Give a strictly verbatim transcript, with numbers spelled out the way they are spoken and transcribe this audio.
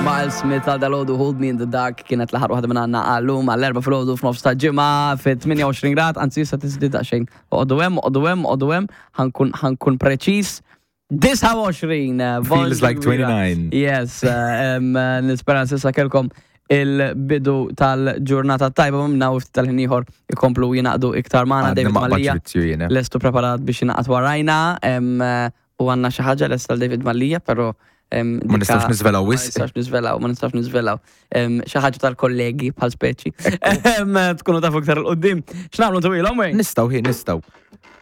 Miles Smith għal dal-ħodu Hold Me in the Dark kienet laħar waħda minn għanna għallum għall-erba fil-ħodu f'nofs ta' ġimma fit tminja u għoxrin grad, anzi jissa tizdid għaxejn. Oqdu għem, oqdu għem, oqdu għem, ħankun preċis. disa' u għoxrin. Feels like twenty-nine. Yes, nispera sissa kelkom il-bidu tal-ġurnata tajba minna u tal-ħiniħor ikomplu jinaqdu iktar maħna David Mallija. Lestu preparat biex jinaqat warajna u għanna xaħġa l-est tal-David Mallija, pero Ma nistax nizvelaw wis. Ma nistax nizvelaw, ma nistax nizvelaw. Xaħġa tal-kollegi bħal speċi. Tkunu tafu iktar l-qoddim. X'namlu tu il-għom? Nistaw, hi, nistaw.